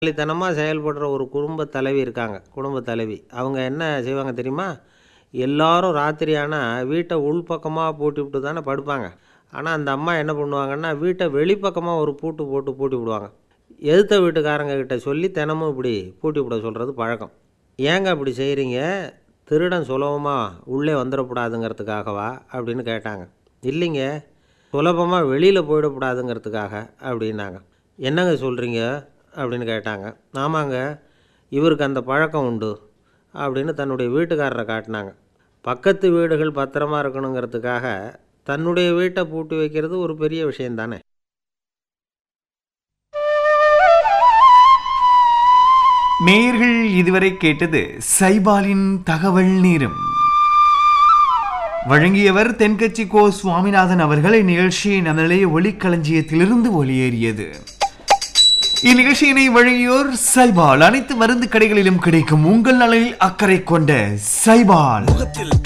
புத்திசாலித்தனமாக செயல்படுற ஒரு குடும்ப தலைவி இருக்காங்க. குடும்ப தலைவி அவங்க என்ன செய்வாங்க தெரியுமா? எல்லாரும் ராத்திரி ஆனால் வீட்டை உள்பக்கமாக பூட்டி விட்டு தானே படுப்பாங்க. ஆனால் அந்த அம்மா என்ன பண்ணுவாங்கன்னா, வீட்டை வெளிப்பக்கமாக ஒரு பூட்டு போட்டு பூட்டி விடுவாங்க. எதிர்த்த வீட்டுக்காரங்க கிட்ட சொல்லி தினமும் இப்படி பூட்டி விட சொல்கிறது பழக்கம். ஏங்க அப்படி செய்கிறீங்க? திருடன் சுலபமாக உள்ளே வந்துடக்கூடாதுங்கிறதுக்காகவா அப்படின்னு கேட்டாங்க. இல்லைங்க, சுலபமாக வெளியில் போயிடக்கூடாதுங்கிறதுக்காக அப்படின்னாங்க. என்னங்க சொல்கிறீங்க அப்படின்னு கேட்டாங்க. ஆமாங்க, இவருக்கு அந்த பழக்கம் உண்டு அப்படின்னு தன்னுடைய வீட்டுக்காரரை காட்டினாங்க. பக்கத்து வீடுகள் பத்திரமா இருக்கணுங்கிறதுக்காக தன்னுடைய வீட்டை பூட்டி வைக்கிறது ஒரு பெரிய விஷயந்தானே. நேயர்கள் இதுவரை கேட்டது சைபாலின் தகவல் நேரம். வழங்கியவர் தென்கட்சி கோ சுவாமிநாதன் அவர்கள். இந்நிகழ்ச்சியின் நிலைய ஒளிக்களஞ்சியத்திலிருந்து ஒளியேறியது. இந்நிகழ்ச்சியினை வழங்கியோர் சைபால். அனைத்து மருந்து கடைகளிலும் கிடைக்கும் உங்கள் நலனில் அக்கறை கொண்ட சைபால்.